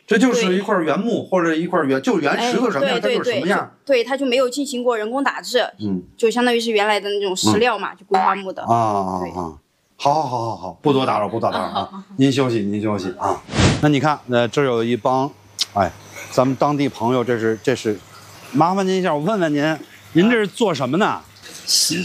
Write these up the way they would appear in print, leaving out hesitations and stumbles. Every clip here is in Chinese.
这就是一块原木或者一块原石头什么样，它就是什么样。 对，它就没有进行过人工打制，就相当于是原来的那种石料嘛，就桂花木的。 好，不多打扰啊。您休息啊。那你看，这有一帮，咱们当地朋友，这是，麻烦您一下，我问问您这是做什么呢？ 洗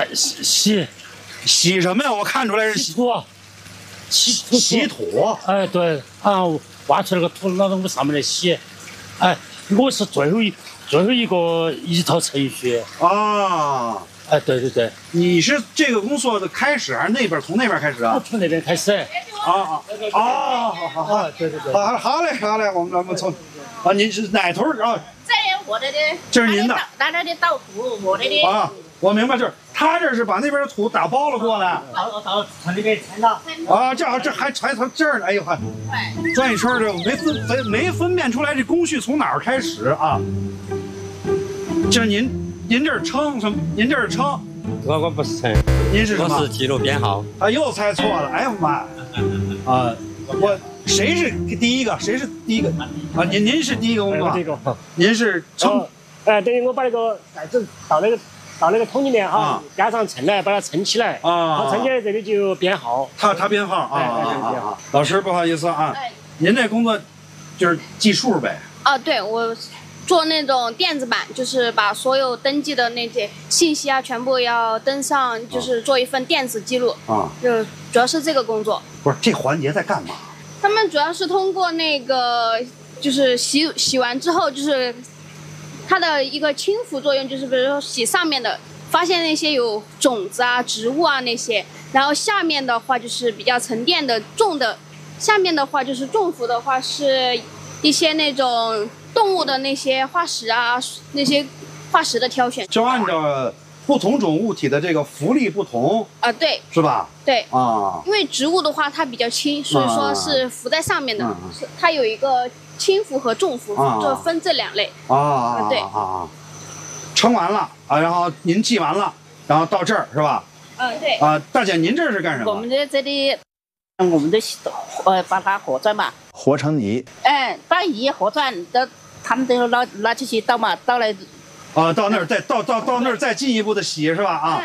什么呀？我看出来是洗土。 哎，对啊，挖出那个土，拿到我上面来洗。哎，我是最后一套程序啊。哎，对， 你是这个工作的开始还是从那边开始啊？ 从那边开始。 好，对。好嘞，我们从您是哪头啊？ 这我这的， 这是您的， 咱这的倒土，我这的啊，我明白，就是他这是把那边的土打包了过来， 到城里面掺的啊，这还掺成这儿呢，哎呦还转一圈这没分辨出来这工序从哪儿开始啊？这您这是称什么？您这是称？ 我不是称， 您是什么？ 我是记录编号。 啊，又猜错了，哎呀妈呀！啊，谁是第一个？谁是第一个？啊，您是第一个工作。您是称？ 等于我把那个袋子到那个桶里面哈，加上称来，把它称起来啊，称起来这里就有编号。 他编号啊。老师不好意思啊，您这工作就是计数呗？ 啊，对，我做那种电子版，就是把所有登记的那些信息啊，全部要登上，就是做一份电子记录啊。就主要是这个工作。 不是这环节在干嘛？ 他们主要是通过那个，就是洗完之后，就是它的一个清浮作用，就是比如说洗上面的，发现那些有种子啊、植物啊那些，然后下面的话就是比较沉淀的重的，下面的话就是重浮的话是一些那种动物的那些化石啊，那些化石的挑选， 就按照不同种物体的这个浮力不同啊，对， 是吧？ 对啊， 因为植物的话它比较轻，所以说是浮在上面的，它有一个轻浮和重浮，就分这两类啊。对啊， 称完了啊，然后您记完了，然后到这儿是吧？ 对啊，大姐您这是干什么？ 我们这里，我们把它活转嘛， 活成泥。 把泥活转的，他们都拿起去倒嘛，倒来。 啊，到那儿再到那儿再进一步的洗是吧？啊，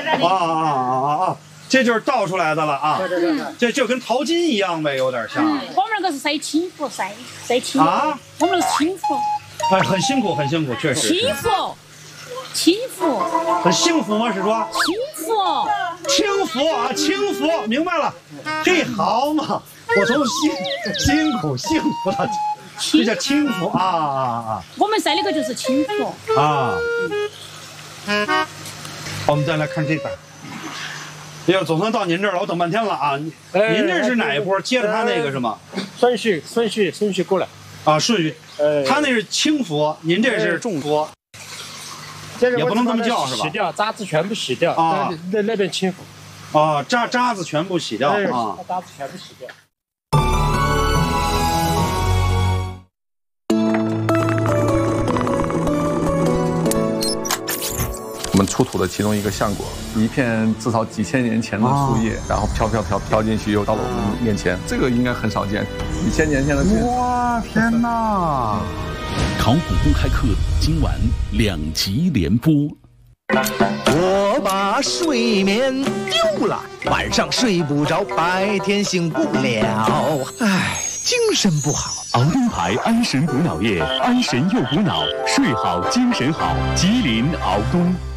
这就是倒出来的了啊。 对， 这就跟淘金一样呗，有点像。 我们那个是晒青浮，晒青啊。 我们那是青浮。 哎，很辛苦，确实。 轻浮。 很幸福吗？是说？轻浮，明白了。这好嘛，我从辛苦幸福了。这叫轻浮啊！ 我们晒那个就是轻浮啊。我们再来看这个。哎呦，总算到您这儿了，我等半天了啊！您这是哪一波？接着他那个是吗？ 顺序过来啊，顺序。他那是轻浮，您这是重浮。也不能这么叫是吧？ 洗掉渣子全部洗掉啊！那边轻浮。 啊，渣子全部洗掉啊！ 渣子全部洗掉。 我们出土的其中一个橡果，一片至少几千年前的树叶，然后飘进去，又到了我们面前，这个应该很少见，几千年前的。 哇，天哪！ 考古公开课今晚2集连播。 我把睡眠丢了，晚上睡不着，白天醒不了，唉，精神不好。 敖登牌安神补脑液，安神又补脑，睡好精神好。吉林敖东。